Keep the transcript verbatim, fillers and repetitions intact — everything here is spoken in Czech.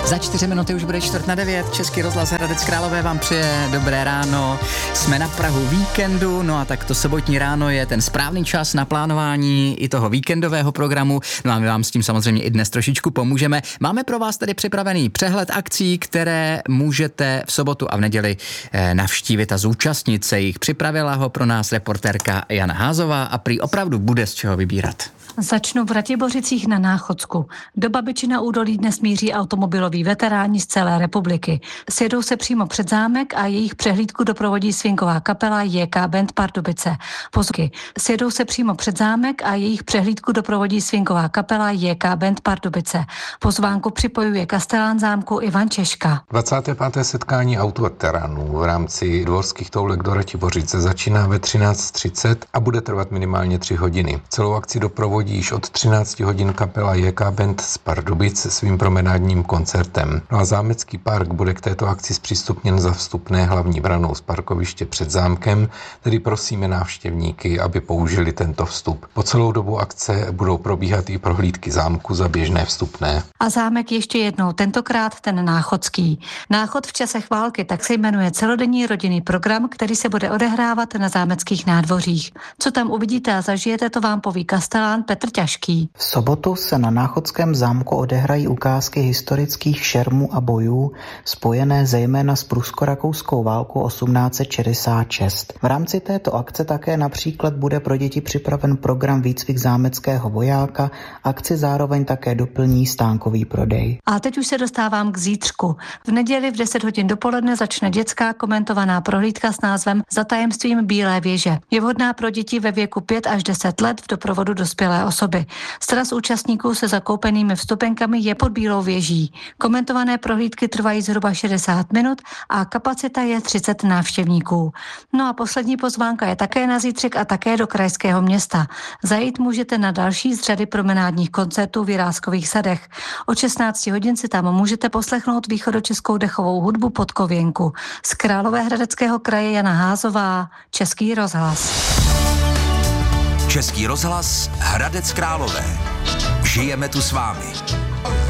Za čtyři minuty už bude čtvrt na devět. Český rozhlas Hradec Králové vám přeje dobré ráno. Jsme na prahu víkendu, no a tak to sobotní ráno je ten správný čas na plánování i toho víkendového programu. No a my vám s tím samozřejmě i dnes trošičku pomůžeme. Máme pro vás tady připravený přehled akcí, které můžete v sobotu a v neděli navštívit a zúčastnit se jich. Připravila ho pro nás reportérka Jana Házová a prý opravdu bude z čeho vybírat. Začnu v Ratibořicích na Náchodsku. Do Babičina údolí dnes míří automobiloví veteráni z celé republiky. Sjedou se přímo před zámek a jejich přehlídku doprovodí swingová kapela J K Band Pardubice. Pozky. Sjedou se přímo před zámek a jejich přehlídku doprovodí swingová kapela J K Band Pardubice. Pozvánku připojuje kastelán zámku Ivan Češka. dvacáté páté setkání autoveteránů v rámci dvorských toulek do Ratibořice začíná ve třináct třicet a bude trvat minimálně tři hodiny. Celou akci doprovodí již od třináct hodin kapela J K Band z Pardubic svým promenádním koncertem. No a zámecký park bude k této akci zpřístupněn za vstupné hlavní branou z parkoviště před zámkem, tedy prosíme návštěvníky, aby použili tento vstup. Po celou dobu akce budou probíhat i prohlídky zámku za běžné vstupné. A zámek ještě jednou, tentokrát ten náchodský. Náchod v časech války, tak se jmenuje celodenní rodinný program, který se bude odehrávat na zámeckých nádvořích. Co tam uvidíte a zažijete, to vám poví kastelán Petr Ťažký. V sobotu se na Náchodském zámku odehrají ukázky historických šermů a bojů, spojené zejména s prusko-rakouskou válkou osmnáct set šedesát šest. V rámci této akce také například bude pro děti připraven program výcvik zámeckého vojáka, akci zároveň také doplní stánkový prodej. A teď už se dostávám k zítřku. V neděli v deset hodin dopoledne začne dětská komentovaná prohlídka s názvem Za tajemstvím Bílé věže. Je vhodná pro děti ve věku pět až deset let v doprovodu dospělé osoby. Sraz účastníků se zakoupenými vstupenkami je pod Bílou věží. Komentované prohlídky trvají zhruba šedesát minut a kapacita je třicet návštěvníků. No a poslední pozvánka je také na zítřek a také do krajského města. Zajít můžete na další z řady promenádních koncertů v Jiráskových sadech. Od šestnáct hodin si tam můžete poslechnout východočeskou dechovou hudbu Podkověnku. Z Královéhradeckého kraje Jana Házová, Český rozhlas. Český rozhlas Hradec Králové. Žijeme tu s vámi.